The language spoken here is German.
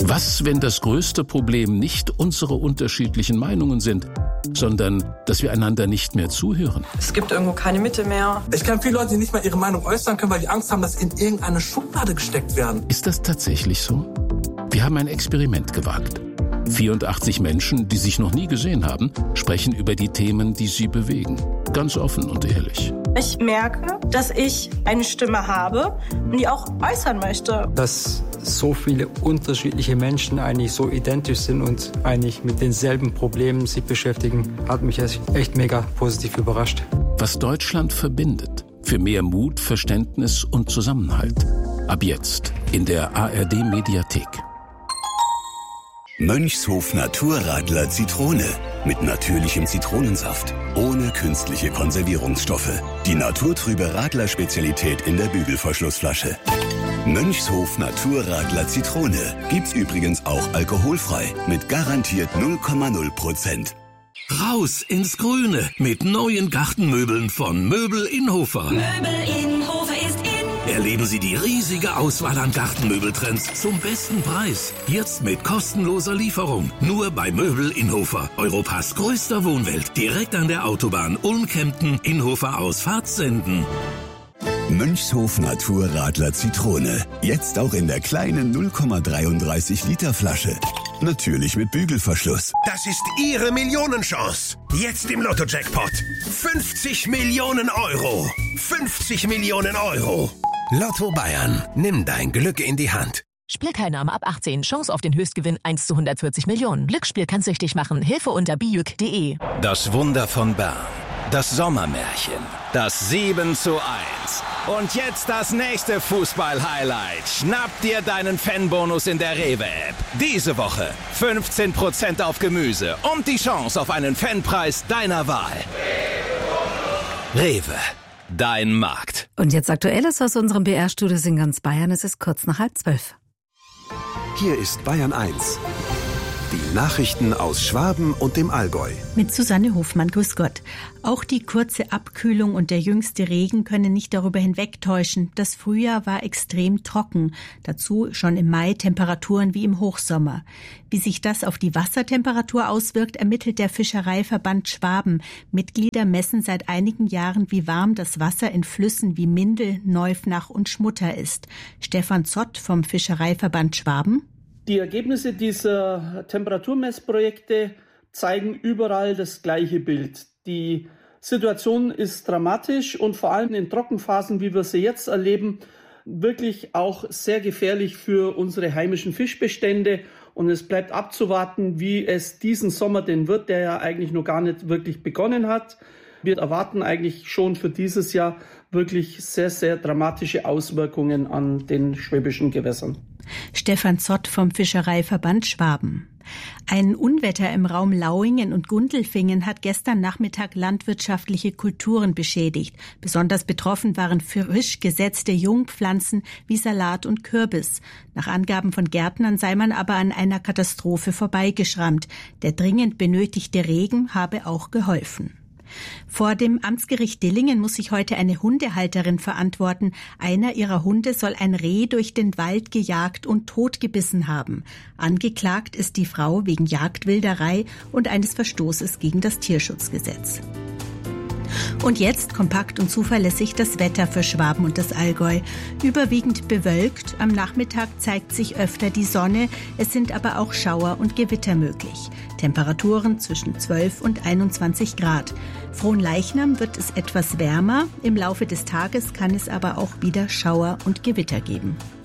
Was, wenn das größte Problem nicht unsere unterschiedlichen Meinungen sind, sondern dass wir einander nicht mehr zuhören? Es gibt irgendwo keine Mitte mehr. Ich kenne viele Leute, die nicht mal ihre Meinung äußern können, weil die Angst haben, dass sie in irgendeine Schublade gesteckt werden. Ist das tatsächlich so? Wir haben ein Experiment gewagt. 84 Menschen, die sich noch nie gesehen haben, sprechen über die Themen, die sie bewegen. Ganz offen und ehrlich. Ich merke, dass ich eine Stimme habe und die auch äußern möchte. Dass so viele unterschiedliche Menschen eigentlich so identisch sind und eigentlich mit denselben Problemen sich beschäftigen, hat mich echt mega positiv überrascht. Was Deutschland verbindet. Für mehr Mut, Verständnis und Zusammenhalt. Ab jetzt in der ARD-Mediathek. Mönchshof Naturradler Zitrone. Mit natürlichem Zitronensaft. Ohne künstliche Konservierungsstoffe. Die naturtrübe Radler-Spezialität in der Bügelverschlussflasche. Mönchshof Naturradler Zitrone. Gibt's übrigens auch alkoholfrei. Mit garantiert 0,0%. Raus ins Grüne mit neuen Gartenmöbeln von Möbel Inhofer. Möbel Inhofer ist in. Erleben Sie die riesige Auswahl an Gartenmöbeltrends zum besten Preis. Jetzt mit kostenloser Lieferung. Nur bei Möbel Inhofer. Europas größter Wohnwelt. Direkt an der Autobahn Ulm-Kempten, Inhofer aus Fahrtsenden. Mönchshof Naturradler Zitrone. Jetzt auch in der kleinen 0,33 Liter Flasche. Natürlich mit Bügelverschluss. Das ist Ihre Millionenchance. Jetzt im Lotto-Jackpot. 50 Millionen Euro. 50 Millionen Euro. Lotto Bayern. Nimm dein Glück in die Hand. Spielteilnahme ab 18. Chance auf den Höchstgewinn 1 zu 140 Millionen. Glücksspiel kann süchtig machen. Hilfe unter bijuk.de. Das Wunder von Bern. Das Sommermärchen. Das 7:1. Und jetzt das nächste Fußball-Highlight. Schnapp dir deinen Fanbonus in der Rewe-App. Diese Woche 15% auf Gemüse und die Chance auf einen Fanpreis deiner Wahl. Rewe, dein Markt. Und jetzt Aktuelles aus unserem BR-Studio in ganz Bayern. Es ist kurz nach 11:30. Hier ist Bayern 1. Die Nachrichten aus Schwaben und dem Allgäu. Mit Susanne Hofmann, grüß Gott. Auch die kurze Abkühlung und der jüngste Regen können nicht darüber hinwegtäuschen. Das Frühjahr war extrem trocken. Dazu schon im Mai Temperaturen wie im Hochsommer. Wie sich das auf die Wassertemperatur auswirkt, ermittelt der Fischereiverband Schwaben. Mitglieder messen seit einigen Jahren, wie warm das Wasser in Flüssen wie Mindel, Neufnach und Schmutter ist. Stefan Zott vom Fischereiverband Schwaben. Die Ergebnisse dieser Temperaturmessprojekte zeigen überall das gleiche Bild. Die Situation ist dramatisch und vor allem in Trockenphasen, wie wir sie jetzt erleben, wirklich auch sehr gefährlich für unsere heimischen Fischbestände. Und es bleibt abzuwarten, wie es diesen Sommer denn wird, der ja eigentlich noch gar nicht wirklich begonnen hat. Wir erwarten eigentlich schon für dieses Jahr wirklich sehr, sehr dramatische Auswirkungen an den schwäbischen Gewässern. Stefan Zott vom Fischereiverband Schwaben. Ein Unwetter im Raum Lauingen und Gundelfingen hat gestern Nachmittag landwirtschaftliche Kulturen beschädigt. Besonders betroffen waren frisch gesetzte Jungpflanzen wie Salat und Kürbis. Nach Angaben von Gärtnern sei man aber an einer Katastrophe vorbeigeschrammt. Der dringend benötigte Regen habe auch geholfen. Vor dem Amtsgericht Dillingen muss sich heute eine Hundehalterin verantworten. Einer ihrer Hunde soll ein Reh durch den Wald gejagt und totgebissen haben. Angeklagt ist die Frau wegen Jagdwilderei und eines Verstoßes gegen das Tierschutzgesetz. Und jetzt kompakt und zuverlässig das Wetter für Schwaben und das Allgäu. Überwiegend bewölkt, am Nachmittag zeigt sich öfter die Sonne, es sind aber auch Schauer und Gewitter möglich. Temperaturen zwischen 12 und 21 Grad. Fronleichnam wird es etwas wärmer, im Laufe des Tages kann es aber auch wieder Schauer und Gewitter geben.